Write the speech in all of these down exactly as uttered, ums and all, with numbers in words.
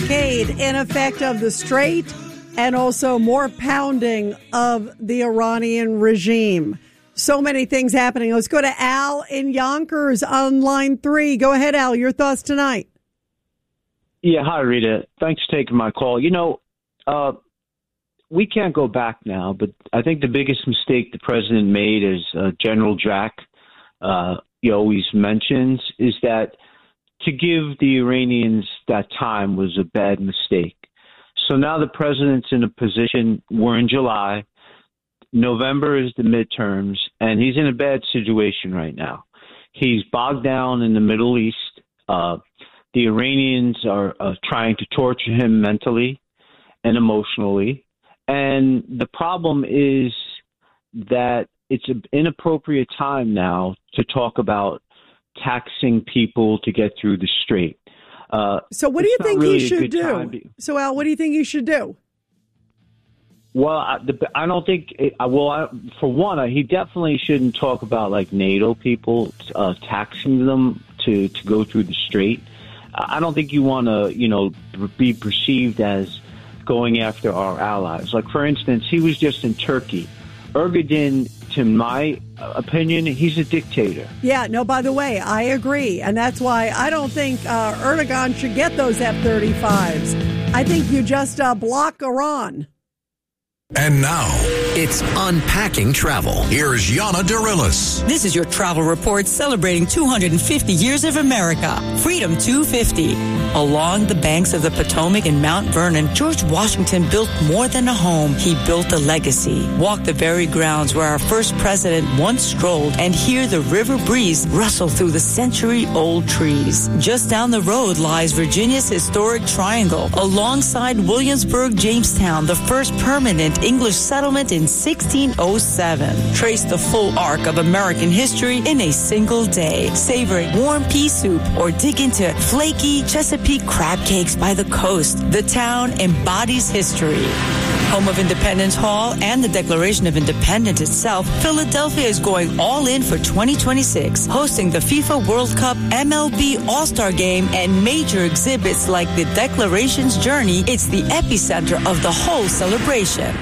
blockade in effect of the strait and also more pounding of the Iranian regime. So many things happening. Let's go to Al in Yonkers on line three. Go ahead, Al. Your thoughts tonight. Yeah, hi, Rita. Thanks for taking my call. You know, uh, we can't go back now, but I think the biggest mistake the president made, as uh, General Jack uh, he always mentions, is that to give the Iranians that time was a bad mistake. So now the president's in a position, we're in July, November is the midterms, and he's in a bad situation right now. He's bogged down in the Middle East. Uh, the Iranians are uh, trying to torture him mentally and emotionally. And the problem is that it's an inappropriate time now to talk about taxing people to get through the strait. Uh, so what do you think really he should do? To, so, Al, what do you think he should do? Well, I, the, I don't think, it, well, I, for one, uh, he definitely shouldn't talk about, like, NATO people uh, taxing them to, to go through the strait. I don't think you want to, you know, be perceived as going after our allies. Like, for instance, he was just in Turkey. Erdogan, to my opinion, he's a dictator. Yeah, no, by the way, I agree. And that's why I don't think uh, Erdogan should get those F thirty-fives. I think you just uh, block Iran. And now, it's Unpacking Travel. Here's Yana Darilis. This is your travel report celebrating two hundred fifty years of America. Freedom two fifty. Along the banks of the Potomac and Mount Vernon, George Washington built more than a home. He built a legacy. Walk the very grounds where our first president once strolled and hear the river breeze rustle through the century-old trees. Just down the road lies Virginia's historic triangle. Alongside Williamsburg, Jamestown, the first permanent English settlement in sixteen oh seven. Trace the full arc of American history in a single day. Savor warm pea soup or dig into flaky Chesapeake crab cakes by the coast. The town embodies history. Home of Independence Hall and the Declaration of Independence itself, Philadelphia is going all in for twenty twenty-six, hosting the FIFA World Cup, M L B All-Star Game, and major exhibits like the Declaration's Journey. It's the epicenter of the whole celebration.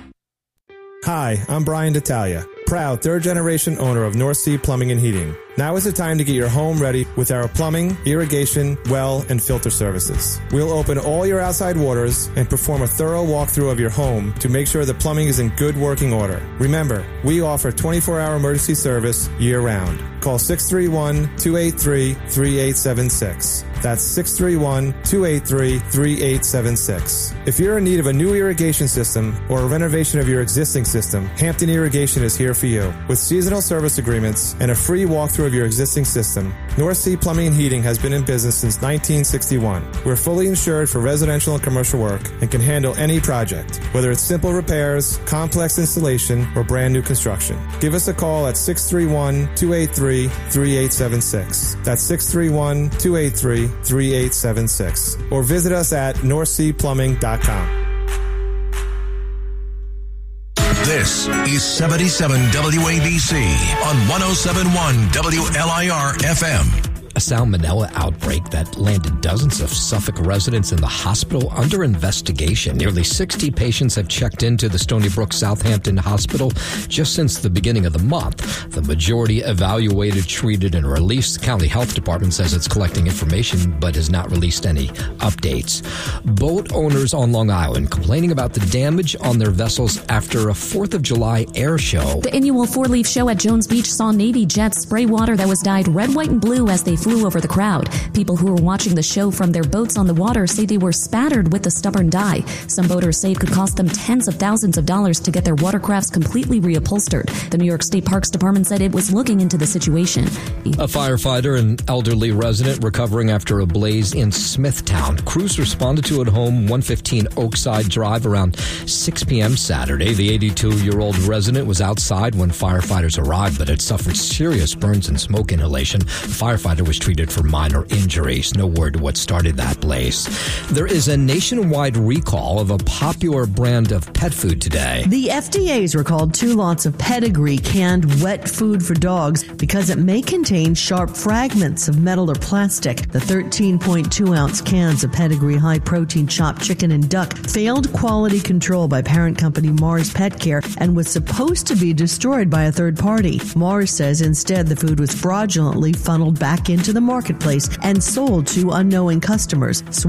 Hi, I'm Brian D'Italia, proud third-generation owner of North Sea Plumbing and Heating. Now is the time to get your home ready with our plumbing, irrigation, well, and filter services. We'll open all your outside waters and perform a thorough walkthrough of your home to make sure the plumbing is in good working order. Remember, we offer twenty-four hour emergency service year-round. Call six three one, two eight three, three eight seven six. That's six three one, two eight three, three eight seven six. If you're in need of a new irrigation system or a renovation of your existing system, Hampton Irrigation is here for you. With seasonal service agreements and a free walkthrough of your existing system, North Sea Plumbing and Heating has been in business since nineteen sixty-one. We're fully insured for residential and commercial work and can handle any project, whether it's simple repairs, complex installation, or brand new construction. Give us a call at six three one, two eight three, three eight seven six. That's six three one, two eight three, three eight seven six. Or visit us at north sea plumbing dot com. This is seventy-seven W A B C on one oh seven point one W L I R F M. A salmonella outbreak that landed dozens of Suffolk residents in the hospital under investigation. Nearly sixty patients have checked into the Stony Brook Southampton Hospital just since the beginning of the month. The majority evaluated, treated, and released. The county health department says it's collecting information but has not released any updates. Boat owners on Long Island complaining about the damage on their vessels after a fourth of July air show. The annual four-leaf show at Jones Beach saw Navy jets spray water that was dyed red, white, and blue as they flew over the crowd. People who were watching the show from their boats on the water say they were spattered with the stubborn dye. Some boaters say it could cost them tens of thousands of dollars to get their watercrafts completely reupholstered. The New York State Parks Department said it was looking into the situation. A firefighter and elderly resident recovering after a blaze in Smithtown. Crews responded to at home one fifteen Oakside Drive around six p.m. Saturday. The eighty-two-year-old resident was outside when firefighters arrived, but had suffered serious burns and smoke inhalation. The firefighter was treated for minor injuries. No word what started that blaze. There is a nationwide recall of a popular brand of pet food today. The F D A has recalled two lots of Pedigree canned wet food for dogs because it may contain sharp fragments of metal or plastic. The thirteen point two ounce cans of Pedigree high-protein chopped chicken and duck failed quality control by parent company Mars Pet Care and was supposed to be destroyed by a third party. Mars says instead the food was fraudulently funneled back into the marketplace and sold to unknowing customers.